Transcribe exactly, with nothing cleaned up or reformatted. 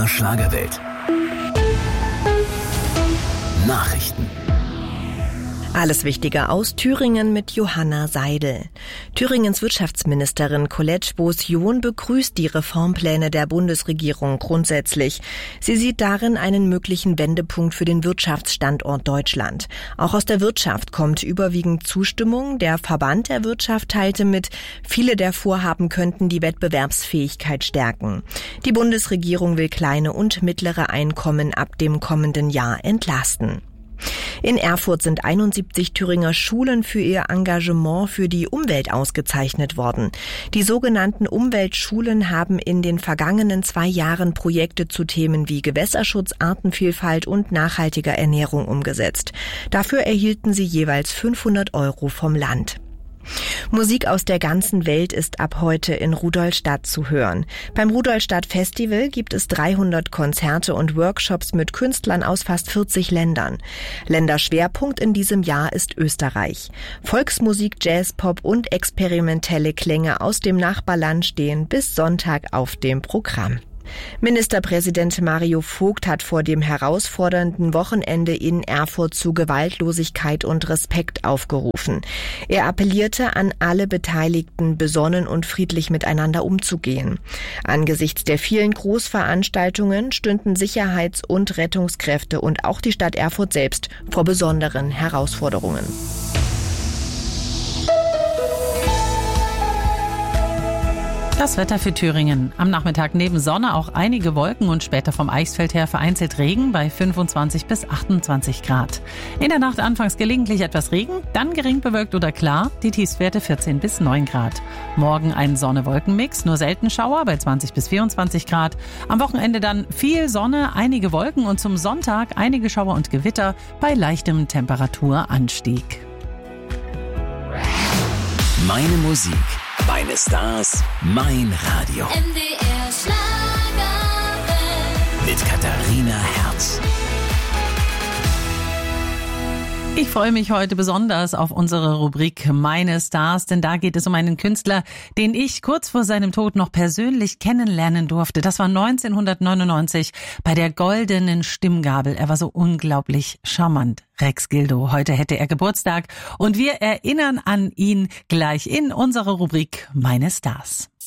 Schlagerwelt. Nachrichten. Alles Wichtige aus Thüringen mit Johanna Seidel. Thüringens Wirtschaftsministerin Colette Bos-John begrüßt die Reformpläne der Bundesregierung grundsätzlich. Sie sieht darin einen möglichen Wendepunkt für den Wirtschaftsstandort Deutschland. Auch aus der Wirtschaft kommt überwiegend Zustimmung. Der Verband der Wirtschaft teilte mit, viele der Vorhaben könnten die Wettbewerbsfähigkeit stärken. Die Bundesregierung will kleine und mittlere Einkommen ab dem kommenden Jahr entlasten. In Erfurt sind einundsiebzig Thüringer Schulen für ihr Engagement für die Umwelt ausgezeichnet worden. Die sogenannten Umweltschulen haben in den vergangenen zwei Jahren Projekte zu Themen wie Gewässerschutz, Artenvielfalt und nachhaltiger Ernährung umgesetzt. Dafür erhielten sie jeweils fünfhundert Euro vom Land. Musik aus der ganzen Welt ist ab heute in Rudolstadt zu hören. Beim Rudolstadt Festival gibt es dreihundert Konzerte und Workshops mit Künstlern aus fast vierzig Ländern. Länderschwerpunkt in diesem Jahr ist Österreich. Volksmusik, Jazz, Pop und experimentelle Klänge aus dem Nachbarland stehen bis Sonntag auf dem Programm. Ministerpräsident Mario Vogt hat vor dem herausfordernden Wochenende in Erfurt zu Gewaltlosigkeit und Respekt aufgerufen. Er appellierte an alle Beteiligten, besonnen und friedlich miteinander umzugehen. Angesichts der vielen Großveranstaltungen stünden Sicherheits- und Rettungskräfte und auch die Stadt Erfurt selbst vor besonderen Herausforderungen. Das Wetter für Thüringen. Am Nachmittag neben Sonne auch einige Wolken und später vom Eichsfeld her vereinzelt Regen bei fünfundzwanzig bis achtundzwanzig Grad. In der Nacht anfangs gelegentlich etwas Regen, dann gering bewölkt oder klar, die Tiefstwerte vierzehn bis neun Grad. Morgen ein Sonne-Wolken-Mix, nur selten Schauer bei zwanzig bis vierundzwanzig Grad. Am Wochenende dann viel Sonne, einige Wolken und zum Sonntag einige Schauer und Gewitter bei leichtem Temperaturanstieg. Meine Musik. Meine Stars, mein Radio. M D R Schlagerwelt. Mit Katharina Herz. Ich freue mich heute besonders auf unsere Rubrik Meine Stars, denn da geht es um einen Künstler, den ich kurz vor seinem Tod noch persönlich kennenlernen durfte. Das war neunzehnhundertneunundneunzig bei der Goldenen Stimmgabel. Er war so unglaublich charmant. Rex Gildo, heute hätte er Geburtstag und wir erinnern an ihn gleich in unserer Rubrik Meine Stars.